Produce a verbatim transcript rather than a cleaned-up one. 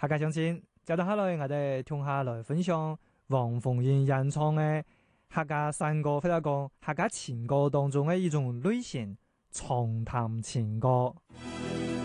客家鄉親，接到下來我哋聽下來分享黃鳳英演唱嘅客家山歌，或者講客家情歌當中嘅一種類型——長談情歌。